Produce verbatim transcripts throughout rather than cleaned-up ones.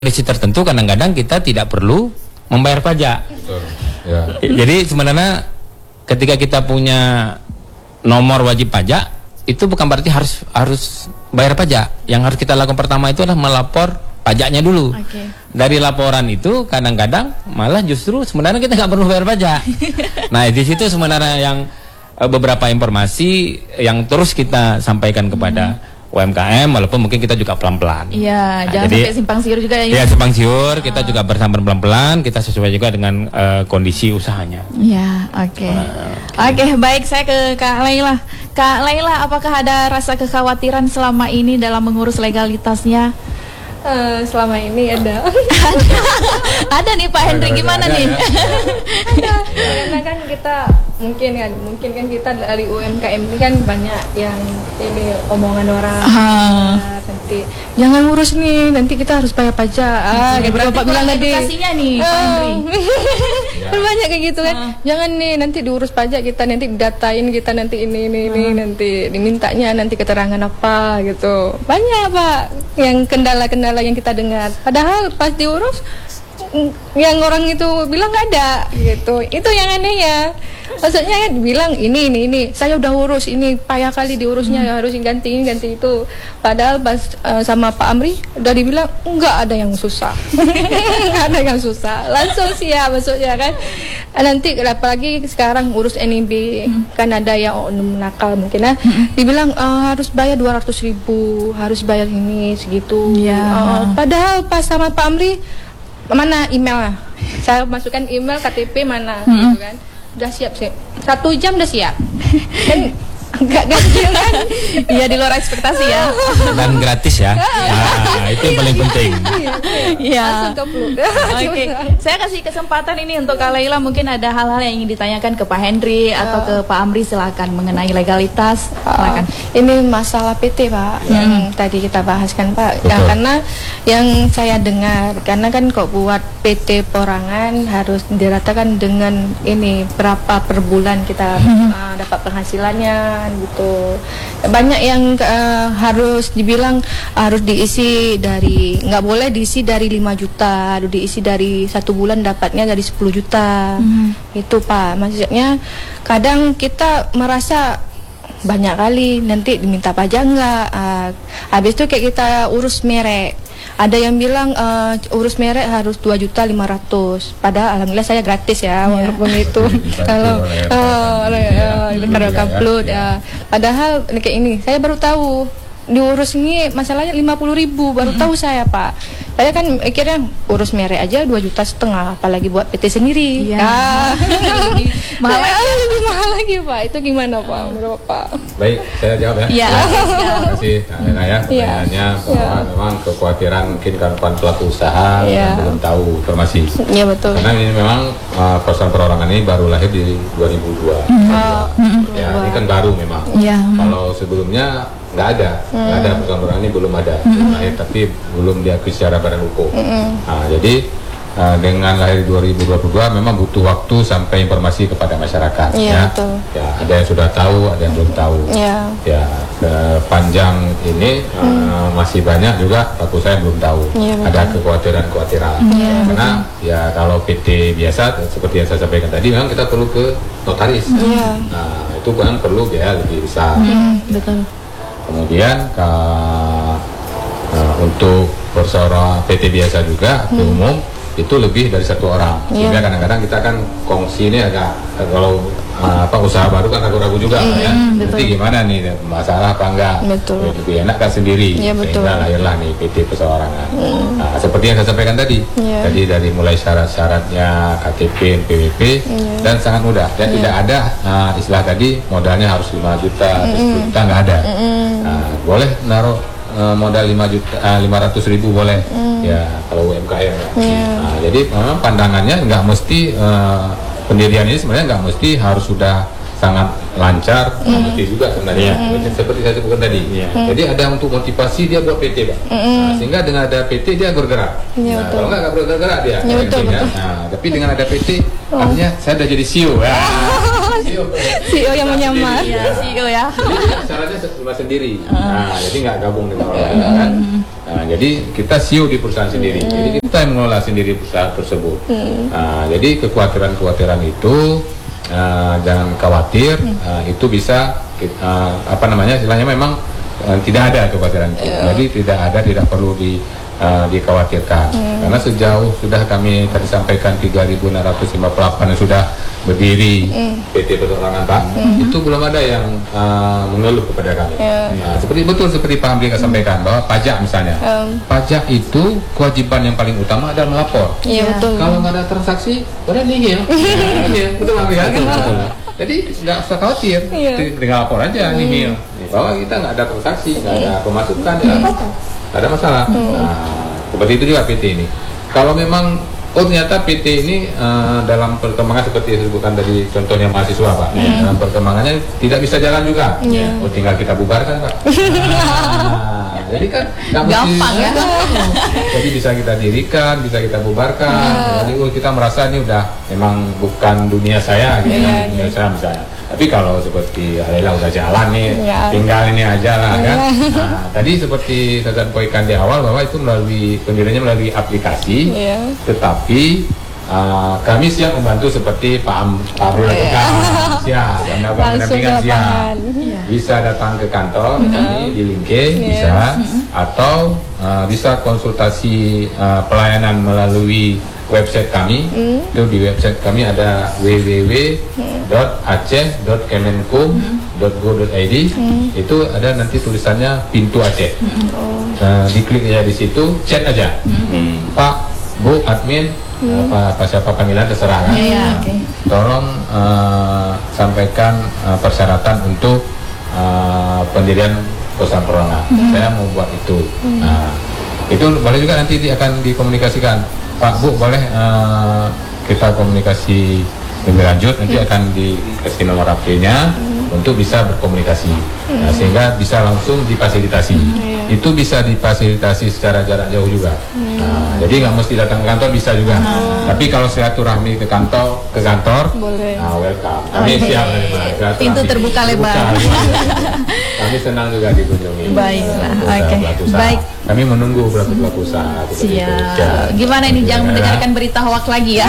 kondisi tertentu kadang-kadang kita tidak perlu membayar pajak. Betul. Ya. Jadi sebenarnya ketika kita punya nomor wajib pajak itu bukan berarti harus harus bayar pajak. Yang harus kita lakukan pertama itu adalah melapor pajaknya dulu. Okay. Dari laporan itu kadang-kadang malah justru sebenarnya kita nggak perlu bayar pajak. Nah di situ sebenarnya yang eh, beberapa informasi yang terus kita sampaikan kepada hmm. U M K M, walaupun mungkin kita juga pelan-pelan. Iya, nah, jangan jadi, sampai simpang siur juga ya. Iya, simpang siur, kita ah. juga bersama pelan-pelan, kita sesuai juga dengan uh, kondisi usahanya. Iya, oke. Okay. Uh, Oke, okay, baik, saya ke Kak Laila. Kak Laila, apakah ada rasa kekhawatiran selama ini dalam mengurus legalitasnya? Uh, selama ini ada. Ada nih Pak Hendrik, gimana ada, nih? Ya. Ada. Karena kan kita mungkin kan mungkin kan kita dari U M K M ini kan banyak yang ini omongan orang. Ah. Nanti jangan ngurus nih, nanti kita harus bayar pajak. Ah, ya, kayak Bapak bilang tadi. Edukasinya nih, Pak Hendrik. Kan banyak kayak gitu kan. Ah. Jangan nih nanti diurus pajak kita, nanti didatain kita, nanti ini ini ini Ah. nanti dimintanya nanti keterangan apa gitu. Banyak Pak yang kendala-kendala yang kita dengar. Padahal pas diurus yang orang itu bilang nggak ada gitu. Itu yang anehnya. Maksudnya kan bilang ini ini ini saya udah urus ini payah kali diurusnya hmm. harus ganti ini ganti itu. Padahal pas uh, sama Pak Amri udah dibilang nggak ada yang susah. Nggak ada yang susah. Langsung siap maksudnya kan. Nanti apalagi sekarang urus N I B hmm. kan ada yang oknum nakal mungkin ya. Hmm. Dibilang uh, harus bayar dua ratus ribu, harus bayar ini segitu. Ya. Uh, padahal pas sama Pak Amri mana emailnya? Saya masukkan email K T P mana hmm. gitu kan. Udah siap sih. Satu jam udah siap. Kan enggak ganjil kan? Iya, di luar ekspektasi ya. Dan gratis ya. Nah, itu yang paling penting. Iya. Langsung kepluk. Oke. Saya kasih kesempatan ini untuk Kak Laila, mungkin ada hal-hal yang ingin ditanyakan ke Pak Hendri atau ke Pak Amri, silakan mengenai legalitas. Silakan. Uh, ini masalah P T Pak hmm. yang tadi kita bahas kan Pak. Ya, karena yang saya dengar karena kan kok buat P T perorangan harus diratakan dengan ini berapa per bulan kita hmm. uh, dapat penghasilannya gitu. Banyak yang uh, harus dibilang harus diisi dari nggak boleh diisi dari lima juta, harus diisi dari satu bulan dapatnya dari sepuluh juta. Hmm. Itu Pak. Maksudnya kadang kita merasa banyak kali nanti diminta pajak enggak. Uh, habis itu kayak kita urus merek. Ada yang bilang uh, urus merek harus dua juta lima ratus. Padahal alhamdulillah saya gratis ya, yeah. walaupun itu kalau kalau upload ya. Padahal kayak ini saya baru tahu diurus ini masalahnya lima puluh ribu baru tahu saya Pak. Saya kan akhirnya urus merek aja dua juta setengah, apalagi buat P T sendiri. Iya. Ya. Lebih mahal lagi. Lebih mahal lagi Pak. Itu gimana Pak menurut Bapak? Baik, saya jawab ya. Iya. Terima kasih Kak Nena ya pertanyaannya bahwa ya. memang kekhawatiran mungkin kawan-kawan pelaku usaha ya. yang belum tahu informasi. Iya betul. Karena ini memang uh, perusahaan perorangan ini baru lahir di dua ribu dua. Oh, Ya, ini kan baru memang. Iya. Kalau sebelumnya nggak ada, nggak hmm. ada perusahaan perorangan ini belum ada, hmm. lahir tapi belum diakui secara badan hukum. Hmm. Nah, jadi uh, dengan lahir dua ribu dua puluh dua memang butuh waktu sampai informasi kepada masyarakat. Iya, ya, betul. Ya, ada yang sudah tahu, ada yang belum tahu. Iya. Ya, panjang ini uh, hmm. masih banyak juga pelaku usaha yang belum tahu. Ya, ada kekhawatiran-kekhawatiran. Ya, karena betul. Ya kalau P T biasa seperti yang saya sampaikan tadi, memang kita perlu ke notaris. Ya. Nah, itu kan perlu biaya lebih besar. Hmm, betul. Kemudian ke, uh, untuk perseroan P T biasa juga hmm. umum itu lebih dari satu orang. Sehingga yeah. kadang-kadang kita kan kongsi ini agak kalau uh, apa usaha baru kan ragu-ragu juga mm, ya. Betul. Nanti gimana nih masalah apa enggak? Betul. Lebih enak kan sendiri. Yeah, betul. Sehingga lahirlah nih P T perseorangan. Mm. Nah, seperti yang saya sampaikan tadi. Yeah. Jadi dari mulai syarat-syaratnya K T P, N P W P yeah. dan sangat mudah. Dan yeah. tidak ada uh, istilah tadi modalnya harus lima juta, mm. sepuluh juta nggak ada. Mm. Nah, boleh naruh uh, modal lima juta, uh, lima ratus ribu boleh. Mm. Ya kalau U M K M ya. Yeah. Nah, jadi memang pandangannya nggak mesti uh, pendirian ini sebenarnya nggak mesti harus sudah sangat lancar, nggak mm. mesti juga sebenarnya. Mm. Seperti saya sebutkan tadi. Yeah. Mm. Jadi ada untuk motivasi dia buat P T, Pak. Mm. Nah, sehingga dengan ada P T dia bergerak. Yeah, nah, kalau nggak nggak bergerak dia. Yeah, betul, betul. Nah, tapi dengan ada P T, oh. artinya saya udah jadi C E O. Ya. Mas. C E O yang menyamar. Ya, C E O ya. Jadi syaratnya cuma sendiri. Nah, jadi nggak gabung dengan orang lain kan. Nah, jadi kita C E O di perusahaan sendiri. Jadi kita yang mengelola sendiri perusahaan tersebut. Nah, jadi kekhawatiran-kekhawatiran itu uh, jangan khawatir. Uh, itu bisa uh, apa namanya? Istilahnya memang uh, tidak ada kekhawatiran itu. Jadi tidak ada, tidak perlu di Uh, dikhawatirkan hmm. karena sejauh sudah kami tadi sampaikan tiga ribu enam ratus lima puluh delapan yang sudah berdiri hmm. P T Perorangan Pak hmm. itu belum ada yang uh, mengeluh kepada kami. Yeah. Nah, seperti betul seperti Pak Amri hmm. sampaikan bahwa pajak misalnya um. pajak itu kewajiban yang paling utama adalah melapor. Iya yeah, betul. Kalau nggak ada transaksi, udah nihil. Nihil, betul Amri kan? Betul. Jadi nggak usah khawatir, yeah. tinggal lapor aja hmm. nihil bahwa kita nggak ada transaksi, nggak ada pemasukan, nggak hmm. apa-apa. Ada masalah. Hmm. Nah, seperti itu juga P T ini. Kalau memang oh ternyata P T ini uh, dalam perkembangan seperti yang disebutkan tadi contohnya mahasiswa Pak, hmm. dalam perkembangannya tidak bisa jalan juga. Yeah. Oh tinggal kita bubarkan Pak. Nah, jadi kan gampang ya. Jadi bisa kita dirikan, bisa kita bubarkan. Yeah. Jadi oh, kita merasa ini udah memang bukan dunia saya, gitu yeah, kan, dunia yeah. saya misalnya. Tapi kalau seperti Laila udah jalan nih, ya. tinggal ini aja lah kan. Nah, tadi seperti saya sampaikan di awal bahwa itu melalui pendiriannya melalui aplikasi, ya. Tetapi uh, kami siap membantu seperti Pak Am, Pak Amri lakukan, siap, melakukan pendampingan siap. Ya. Bisa datang ke kantor mm-hmm. kami di Lingke, ya. bisa, mm-hmm. atau uh, bisa konsultasi uh, pelayanan melalui website kami. mm. Itu di website kami ada w w w dot aceh dot kemenkum dot go dot i d. mm. Itu ada nanti tulisannya pintu Aceh. mm. oh. Nah, diklik aja di situ, chat aja. mm. Pak, Bu, admin, mm. apa, apa siapa panggilan terserah kan. yeah, yeah, okay. Tolong uh, sampaikan uh, persyaratan untuk uh, pendirian perusahaan perorangan. mm. Saya mau buat itu. mm. Nah, itu boleh juga nanti di, akan dikomunikasikan. Pak, Bu, boleh uh, kita komunikasi lebih lanjut, nanti hmm. akan dikasih nomor H P-nya hmm. untuk bisa berkomunikasi, hmm. nah, sehingga bisa langsung difasilitasi. hmm. Itu bisa difasilitasi secara jarak jauh juga. hmm. Nah, jadi nggak mesti datang ke kantor, bisa juga. hmm. Tapi kalau silaturahmi ke kantor, ke kantor, boleh. Nah, welcome. Kami okay. siap menerima. Pintu terbuka lebar. Kami senang juga dikunjungi. Baiklah, oke. Okay. Baik. Kami menunggu pelaku-pelaku usaha. Siap. Gimana ini, jangan mendengarkan berita hoax lagi ya.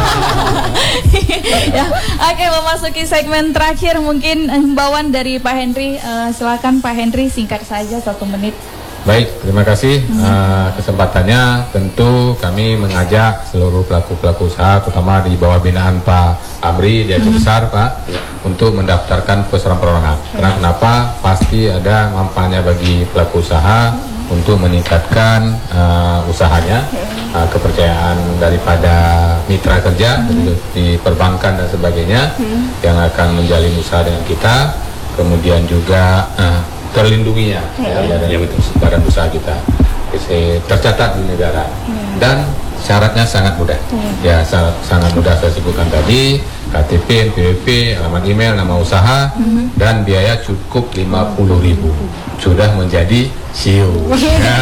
Ya, oke, okay, memasuki segmen terakhir, mungkin himbauan dari Pak Henry. Uh, silakan Pak Henry, singkat saja satu menit. Baik, terima kasih hmm. uh, kesempatannya. Tentu kami mengajak seluruh pelaku-pelaku usaha, terutama di bawah binaan Pak Amri di Aceh hmm. Besar, Pak, ya. untuk mendaftarkan perusahaan perorangan. Ya. Karena kenapa? Pasti ada manfaatnya bagi pelaku usaha hmm. untuk meningkatkan uh, usahanya, hmm. uh, kepercayaan daripada mitra kerja hmm. di perbankan dan sebagainya hmm. yang akan menjalin usaha dengan kita, kemudian juga uh, terlindunginya ya, ya, ya, badan usaha kita tercatat di negara ya. Dan syaratnya sangat mudah ya, ya sangat, sangat mudah saya sebutkan tadi, K T P, N P W P, alamat email, nama usaha, mm-hmm. dan biaya cukup lima puluh ribu sudah menjadi C E O. Ya.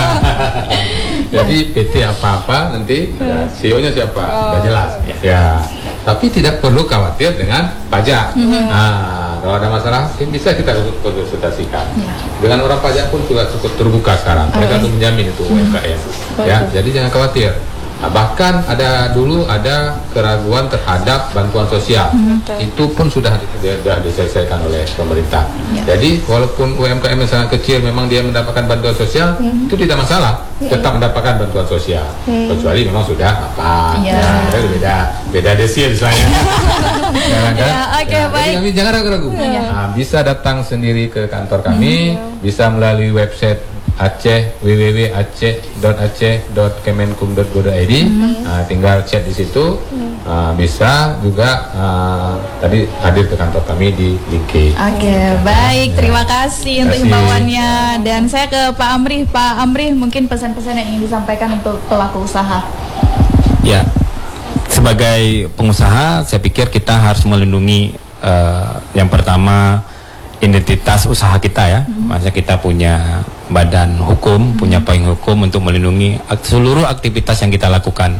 Jadi P T apa-apa nanti ya, C E O-nya siapa, oh. sudah jelas ya. Tapi tidak perlu khawatir dengan pajak. Mm-hmm. Nah, kalau ada masalah bisa kita konsultasikan. Ya. Dengan orang pajak pun sudah cukup terbuka sekarang. Mereka tuh menjamin itu U M K M. Mm-hmm. Ya, jadi jangan khawatir. Nah, bahkan ada dulu ada keraguan terhadap bantuan sosial. Mm-hmm. Itu pun sudah sudah diselesaikan oleh pemerintah. Ya. Jadi walaupun U M K M yang sangat kecil memang dia mendapatkan bantuan sosial, mm-hmm. itu tidak masalah. Ya. Tetap mendapatkan bantuan sosial. Mm. Kecuali memang sudah apa? Ya. Ya, beda beda desil misalnya. Jangan kan? Ya, okay, ya, baik. Kami jangan ragu-ragu. Ya. Nah, bisa datang sendiri ke kantor kami, mm-hmm. bisa melalui website Aceh w w w dot aceh dot aceh dot kemenkum dot go dot i d. mm-hmm. Nah, tinggal chat di situ. mm. uh, bisa juga uh, tadi hadir ke kantor kami di Lingke. Oke, okay, baik, terima kasih untuk himbauannya. Dan saya ke Pak Amri. Pak Amri, mungkin pesan-pesan yang ingin disampaikan untuk pelaku usaha. Ya, sebagai pengusaha saya pikir kita harus melindungi uh, yang pertama identitas usaha kita ya. hmm. Masa kita punya badan hukum, hmm. punya payung hukum untuk melindungi seluruh aktivitas yang kita lakukan.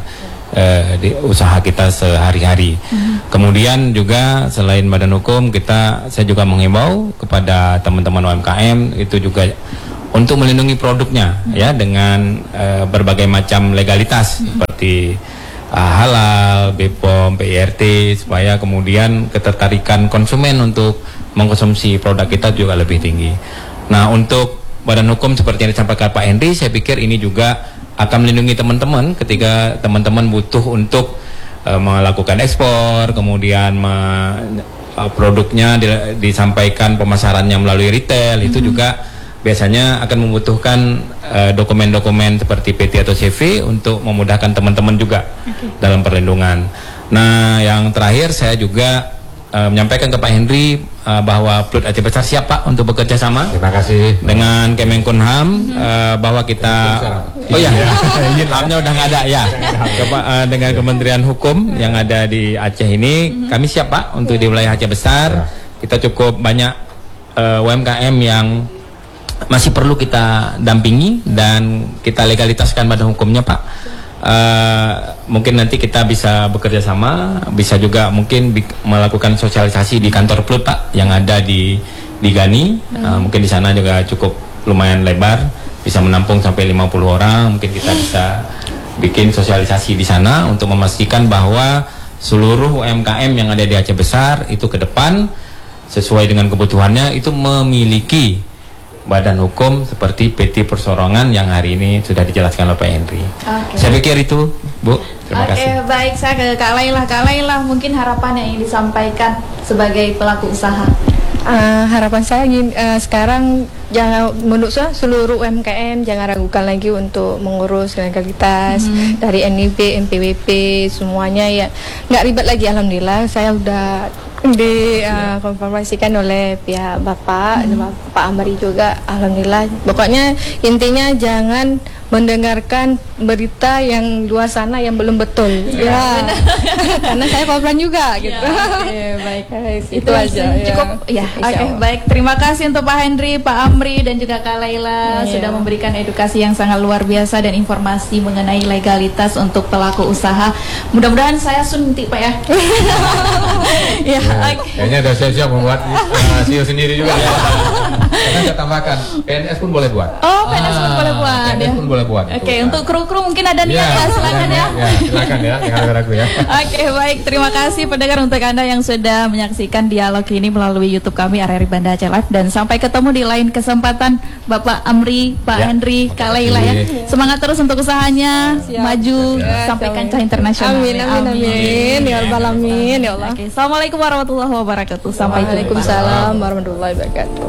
uh, di usaha kita sehari-hari. Mm-hmm. Kemudian juga selain badan hukum, kita saya juga menghimbau kepada teman-teman U M K M itu juga untuk melindungi produknya, mm-hmm. ya, dengan uh, berbagai macam legalitas, mm-hmm. seperti uh, halal, B P O M, P I R T, supaya kemudian ketertarikan konsumen untuk mengkonsumsi produk kita juga lebih tinggi. Nah, untuk badan hukum seperti yang disampaikan Pak Henry, saya pikir ini juga akan melindungi teman-teman ketika teman-teman butuh untuk uh, melakukan ekspor, kemudian me, uh, produknya di, disampaikan pemasarannya melalui retail, mm-hmm. itu juga biasanya akan membutuhkan uh, dokumen-dokumen seperti P T atau C V untuk memudahkan teman-teman juga okay. dalam perlindungan. Nah, yang terakhir saya juga uh, menyampaikan ke Pak Henry uh, bahwa Plut Aceh Besar siap Pak untuk bekerja sama. Terima kasih dengan Kemenkumham, mm-hmm. uh, bahwa kita oh ya, izin Hamnya udah nggak ada ya. Kepa, uh, dengan Kementerian Hukum yang ada di Aceh ini, mm-hmm. kami siap Pak untuk di wilayah Aceh Besar. Ya. Kita cukup banyak uh, U M K M yang masih perlu kita dampingi dan kita legalitaskan badan hukumnya Pak. Uh, mungkin nanti kita bisa bekerja sama, bisa juga mungkin melakukan sosialisasi di kantor Plut Pak yang ada di di Gani. Hmm. Uh, mungkin di sana juga cukup lumayan lebar, bisa menampung sampai lima puluh orang. Mungkin kita bisa bikin sosialisasi di sana untuk memastikan bahwa seluruh U M K M yang ada di Aceh Besar itu ke depan sesuai dengan kebutuhannya itu memiliki badan hukum seperti P T Persorongan yang hari ini sudah dijelaskan oleh Pak Henry. Okay. Saya pikir itu, Bu. Terima Oke, kasih. Oke, baik. Saya ke Kak Laila. Kak Laila, mungkin harapan yang ingin disampaikan sebagai pelaku usaha. Uh, harapan saya ingin uh, sekarang jangan, menurut saya seluruh U M K M jangan ragukan lagi untuk mengurus legalitas mm-hmm. dari N I B, N P W P, semuanya ya nggak ribet lagi. Alhamdulillah saya udah dikonfirmasikan uh, oleh pihak Bapak, hmm. Pak Amri juga. Alhamdulillah. Pokoknya intinya jangan mendengarkan berita yang luar sana yang belum betul. Ya, ya. Karena saya korban juga gitu. Ya, okay, baik. Itu, itu aja. Cukup ya. ya Oke, okay, baik. Terima kasih untuk Pak Henry, Pak Amri dan juga Kak Laila ya. Sudah memberikan edukasi yang sangat luar biasa dan informasi mengenai legalitas untuk pelaku usaha. Mudah-mudahan saya suntik Pak ya. Ya, okay. Kayaknya udah siap-siap membuat uh, C E O sendiri juga ya. Karena saya tambahkan P N S pun boleh buat. Oh, P N S pun boleh buat. P N S pun boleh buat. Oke, okay, untuk kru-kru mungkin ada niat ya, ya silakan ya. Ya, silakan ya, jangan ragu ya. Oke, okay, baik. Terima kasih pendengar untuk Anda yang sudah menyaksikan dialog ini melalui YouTube kami R R I Banda Aceh Live, dan sampai ketemu di lain kesempatan. Bapak Amri, Pak ya. Henry, Kak Laila ya. Semangat terus untuk usahanya, siap. Maju siap. Sampai kancah internasional. Amin amin amin. Ya rabbal alamin ya Allah. Okay. Assalamualaikum warahmatullahi wabarakatuh. Sampai jumpa. Waalaikumsalam warahmatullahi wabarakatuh.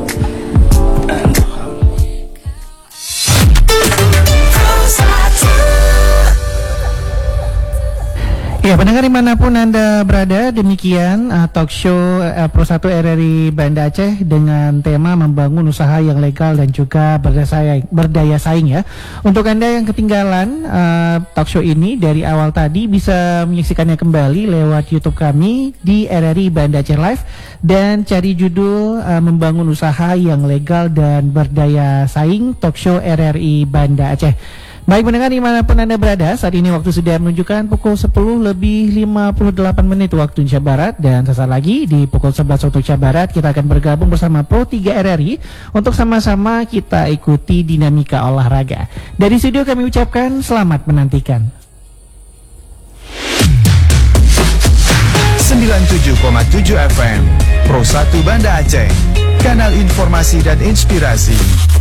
Ya, pendengar dimanapun Anda berada, demikian uh, talk show uh, Pro satu R R I Banda Aceh dengan tema membangun usaha yang legal dan juga berdaya saing, berdaya saing ya. Untuk Anda yang ketinggalan uh, talk show ini dari awal tadi, bisa menyaksikannya kembali lewat YouTube kami di R R I Banda Aceh Live dan cari judul uh, membangun usaha yang legal dan berdaya saing talk show R R I Banda Aceh. Baik pendengar dimanapun Anda berada, saat ini waktu sudah menunjukkan pukul sepuluh lebih lima puluh delapan menit waktu Indonesia Barat. Dan sesaat lagi di pukul sebelas waktu Indonesia Barat kita akan bergabung bersama Pro tiga R R I untuk sama-sama kita ikuti dinamika olahraga. Dari studio kami ucapkan selamat menantikan. sembilan puluh tujuh koma tujuh F M Pro satu Banda Aceh, kanal informasi dan inspirasi.